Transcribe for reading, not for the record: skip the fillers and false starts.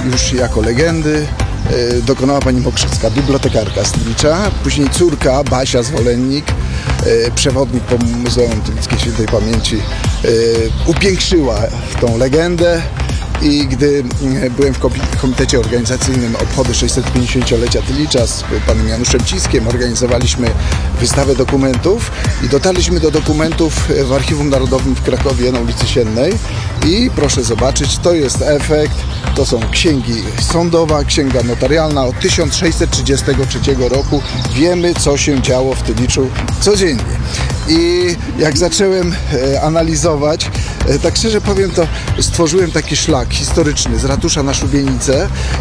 już jako legendy dokonała pani Mokrzycka, bibliotekarka z Tylicza, później córka Basia Zwolennik, przewodnik po Muzeum Tylickiej Świętej Pamięci, upiększyła tą legendę. I gdy byłem w komitecie organizacyjnym obchody 650-lecia Tylicza z panem Januszem Ciskiem, organizowaliśmy wystawę dokumentów i dotarliśmy do dokumentów w Archiwum Narodowym w Krakowie na ulicy Siennej i proszę zobaczyć, to jest efekt, to są księgi sądowa, księga notarialna od 1633 roku. Wiemy, co się działo w Tyliczu codziennie. I jak zacząłem analizować, tak szczerze powiem, to stworzyłem taki szlak historyczny z ratusza na Szubienicę